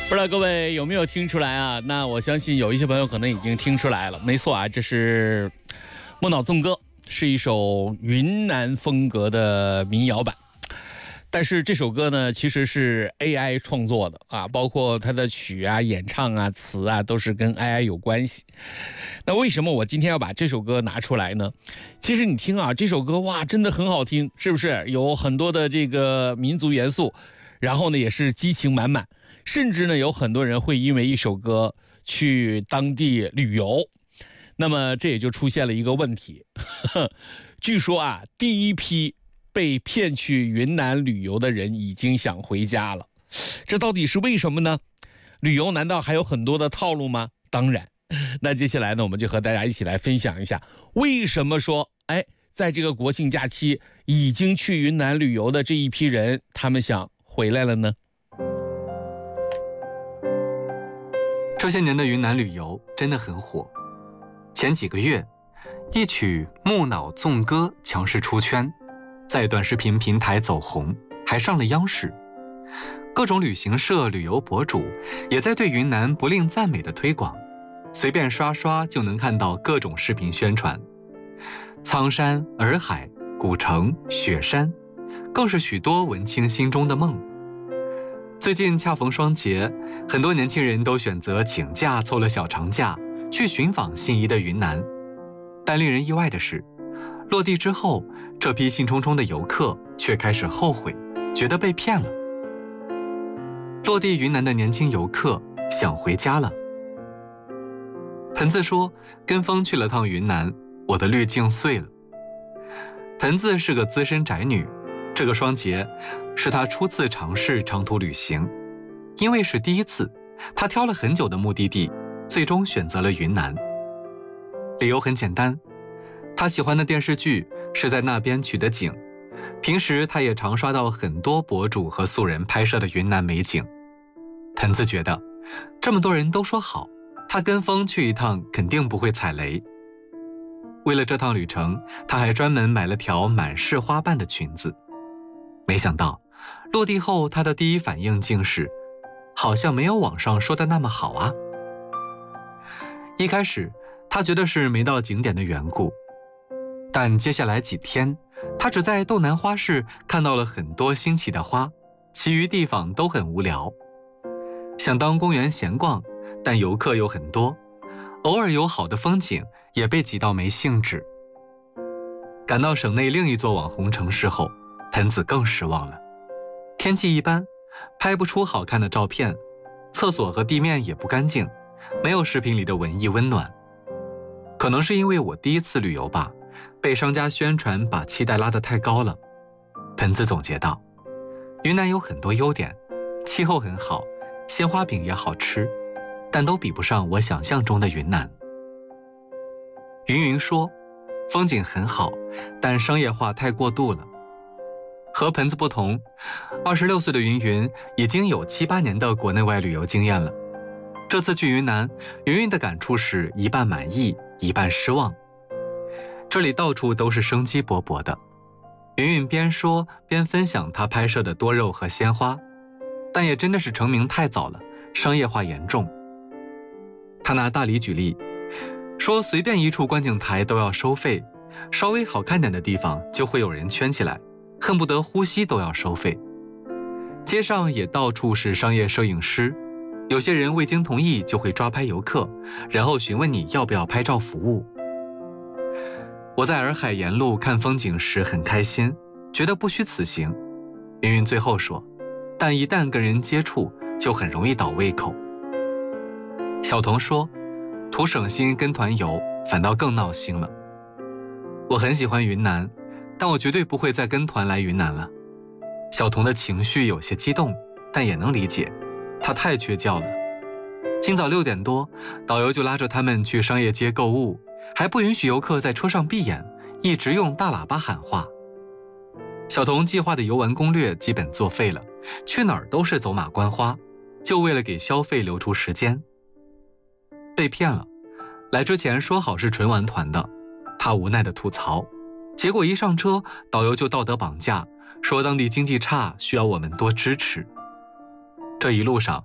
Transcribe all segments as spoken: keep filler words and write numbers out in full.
不知道各位有没有听出来啊？那我相信有一些朋友可能已经听出来了。没错啊，这是莫脑纵歌，是一首云南风格的民谣版。但是这首歌呢，其实是 A I 创作的啊，包括它的曲啊、演唱啊、词啊，都是跟 A I 有关系。那为什么我今天要把这首歌拿出来呢？其实你听啊，这首歌哇，真的很好听，是不是？有很多的这个民族元素，然后呢，也是激情满满，甚至呢，有很多人会因为一首歌去当地旅游。那么这也就出现了一个问题，呵呵据说啊，第一批被骗去云南旅游的人已经想回家了，这到底是为什么呢？旅游难道还有很多的套路吗？当然。那接下来呢，我们就和大家一起来分享一下，为什么说哎，在这个国庆假期已经去云南旅游的这一批人，他们想回来了呢？ 这些年的云南旅游真的很火，前几个月一曲《木脑纵歌》强势出圈，在短视频平台走红，还上了央视。各种旅行社、旅游博主也在对云南不吝赞美的推广，随便刷刷就能看到各种视频宣传。苍山、洱海、古城、雪山，更是许多文青心中的梦。最近恰逢双节，很多年轻人都选择请假凑了小长假，去寻访心仪的云南。但令人意外的是，落地之后，这批兴冲冲的游客却开始后悔，觉得被骗了。落地云南的年轻游客想回家了。盆子说，跟风去了趟云南，我的滤镜碎了。盆子是个资深宅女，这个双节是她初次尝试长途旅行，因为是第一次，她挑了很久的目的地，最终选择了云南。理由很简单，她喜欢的电视剧是在那边取的景，平时她也常刷到很多博主和素人拍摄的云南美景。盆子觉得这么多人都说好，她跟风去一趟肯定不会踩雷。为了这趟旅程，她还专门买了条满是花瓣的裙子。没想到落地后，她的第一反应竟是好像没有网上说的那么好啊。一开始她觉得是没到景点的缘故，但接下来几天，她只在斗南花市看到了很多新奇的花，其余地方都很无聊。想当公园闲逛，但游客又很多，偶尔有好的风景也被挤到没兴致。赶到省内另一座网红城市后，盆子更失望了。天气一般，拍不出好看的照片，厕所和地面也不干净，没有视频里的文艺温暖。可能是因为我第一次旅游吧，被商家宣传把期待拉得太高了。盆子总结道，云南有很多优点，气候很好，鲜花饼也好吃，但都比不上我想象中的云南。云云说，风景很好，但商业化太过度了。和盆子不同，二十六岁的云云已经有七八年的国内外旅游经验了。这次去云南，云云的感触是一半满意，一半失望。这里到处都是生机勃勃的。云云边说边分享她拍摄的多肉和鲜花，但也真的是成名太早了，商业化严重。他拿大理举例，说随便一处观景台都要收费，稍微好看点的地方就会有人圈起来，恨不得呼吸都要收费。街上也到处是商业摄影师，有些人未经同意就会抓拍游客，然后询问你要不要拍照服务。我在洱海沿路看风景时很开心，觉得不虚此行。云云最后说，但一旦跟人接触，就很容易倒胃口。小童说，图省心跟团游反倒更闹心了。我很喜欢云南，但我绝对不会再跟团来云南了。小童的情绪有些激动，但也能理解，他太缺觉了。今早六点多，导游就拉着他们去商业街购物，还不允许游客在车上闭眼，一直用大喇叭喊话。小童计划的游玩攻略基本作废了，去哪儿都是走马观花，就为了给消费留出时间。被骗了，来之前说好是纯玩团的，他无奈地吐槽，结果一上车，导游就道德绑架，说当地经济差，需要我们多支持。这一路上，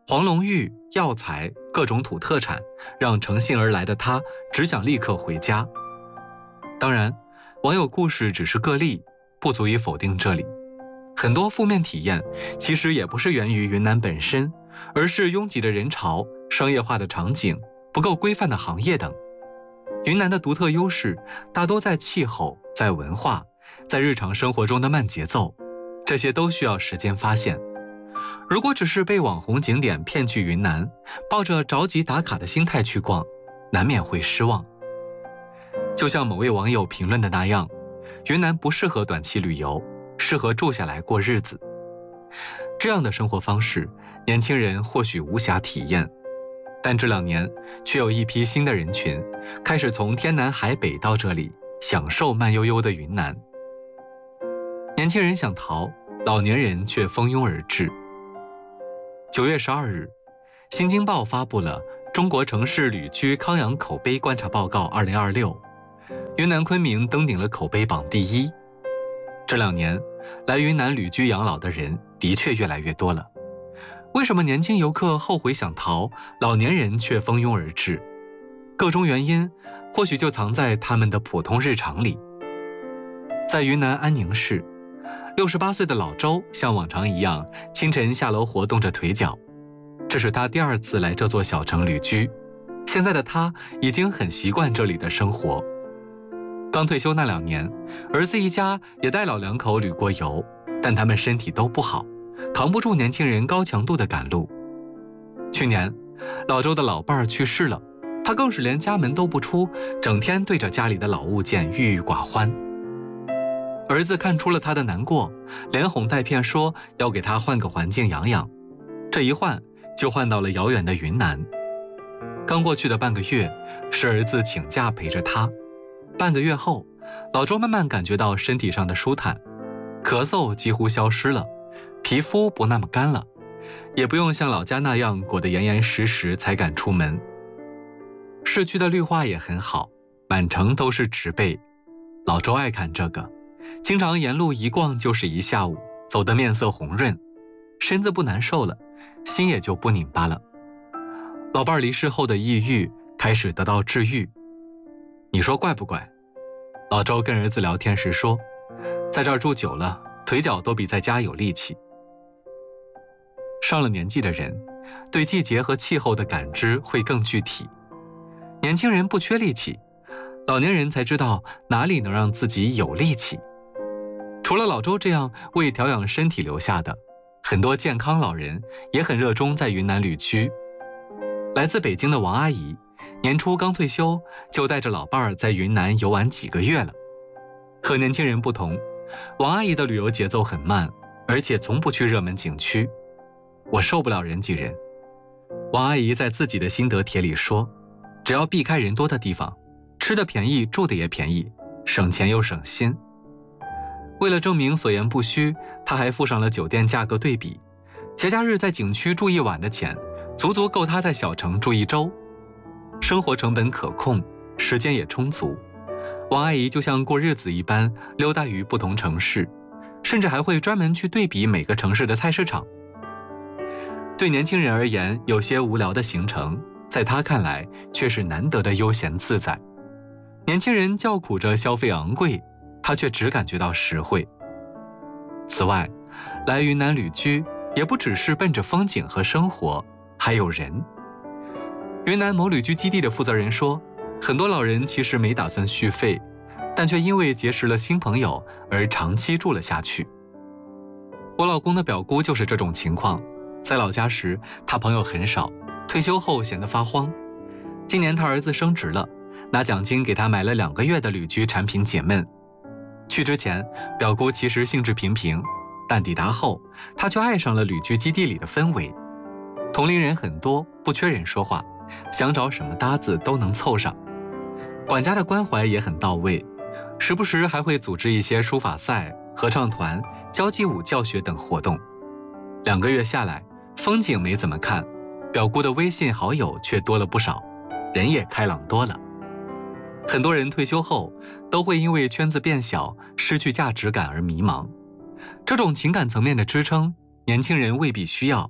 黄龙玉、药材、各种土特产，让乘兴而来的他只想立刻回家。当然，网友故事只是个例，不足以否定这里。很多负面体验其实也不是源于云南本身，而是拥挤的人潮、商业化的场景、不够规范的行业等。云南的独特优势大多在气候、在文化、在日常生活中的慢节奏，这些都需要时间发现。如果只是被网红景点骗去云南，抱着着急打卡的心态去逛，难免会失望。就像某位网友评论的那样，云南不适合短期旅游，适合住下来过日子。这样的生活方式，年轻人或许无暇体验，但这两年却有一批新的人群开始从天南海北到这里，享受慢悠悠的云南。年轻人想逃，老年人却蜂拥而至。九月十二日，新京报发布了《中国城市旅居康养口碑观察报告二零二六》，云南昆明登顶了口碑榜第一。这两年，来云南旅居养老的人的确越来越多了。为什么年轻游客后悔想逃，老年人却蜂拥而至？各种原因，或许就藏在他们的普通日常里。在云南安宁市，六十八岁的老周像往常一样，清晨下楼活动着腿脚。这是他第二次来这座小城旅居，现在的他已经很习惯这里的生活。刚退休那两年，儿子一家也带老两口旅过游，但他们身体都不好，扛不住年轻人高强度的赶路。去年，老周的老伴儿去世了，他更是连家门都不出，整天对着家里的老物件郁郁寡欢。儿子看出了他的难过，连哄带骗说要给他换个环境养养。这一换就换到了遥远的云南。刚过去的半个月，是儿子请假陪着他。半个月后，老周慢慢感觉到身体上的舒坦，咳嗽几乎消失了，皮肤不那么干了，也不用像老家那样裹得严严实实才敢出门。市区的绿化也很好，满城都是植被。老周爱看这个，经常沿路一逛就是一下午，走得面色红润，身子不难受了，心也就不拧巴了。老伴儿离世后的抑郁开始得到治愈。你说怪不怪？老周跟儿子聊天时说，在这儿住久了，腿脚都比在家有力气。上了年纪的人，对季节和气候的感知会更具体。年轻人不缺力气，老年人才知道哪里能让自己有力气。除了老周这样为调养身体留下的，很多健康老人也很热衷在云南旅居。来自北京的王阿姨，年初刚退休，就带着老伴儿在云南游玩几个月了。和年轻人不同，王阿姨的旅游节奏很慢，而且从不去热门景区。我受不了人挤人。王阿姨在自己的心得帖里说，只要避开人多的地方，吃的便宜，住的也便宜，省钱又省心。为了证明所言不虚，她还附上了酒店价格对比，节假日在景区住一晚的钱，足足够她在小城住一周。生活成本可控，时间也充足。王阿姨就像过日子一般，溜达于不同城市，甚至还会专门去对比每个城市的菜市场。对年轻人而言，有些无聊的行程，在她看来却是难得的悠闲自在。年轻人叫苦着消费昂贵，她却只感觉到实惠。此外，来云南旅居也不只是奔着风景和生活，还有人。云南某旅居基地的负责人说，很多老人其实没打算续费，但却因为结识了新朋友而长期住了下去。我老公的表姑就是这种情况，在老家时他朋友很少，退休后闲得发慌。今年他儿子升职了，拿奖金给他买了两个月的旅居产品解闷。去之前，表姑其实兴致平平，但抵达后，她却爱上了旅居基地里的氛围。同龄人很多，不缺人说话，想找什么搭子都能凑上。管家的关怀也很到位，时不时还会组织一些书法赛、合唱团、交际舞教学等活动。两个月下来，风景没怎么看，表姑的微信好友却多了不少，人也开朗多了。很多人退休后都会因为圈子变小、失去价值感而迷茫，这种情感层面的支撑，年轻人未必需要，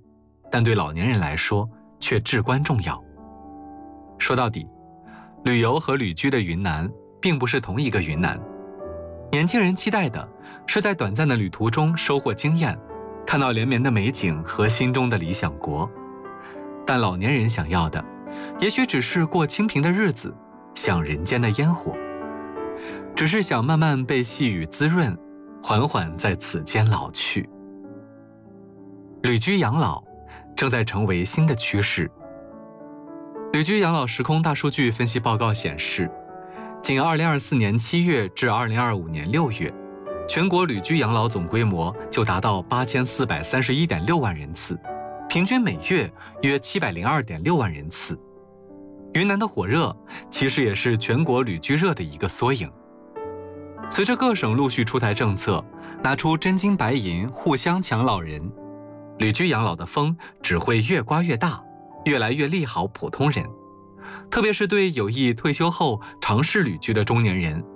但对老年人来说却至关重要。说到底，旅游和旅居的云南并不是同一个云南。年轻人期待的是在短暂的旅途中收获经验，看到连绵的美景和心中的理想国。但老年人想要的，也许只是过清贫的日子，享人间的烟火，只是想慢慢被细雨滋润，缓缓在此间老去。旅居养老正在成为新的趋势。旅居养老时空大数据分析报告显示，仅二零二四年七月至二零二五年六月，全国旅居养老总规模就达到八千四百三十一点六万人次，平均每月约七百零二点六万人次。云南的火热其实也是全国旅居热的一个缩影。随着各省陆续出台政策，拿出真金白银互相抢老人，旅居养老的风只会越刮越大，越来越利好普通人。特别是对有意退休后尝试旅居的中年人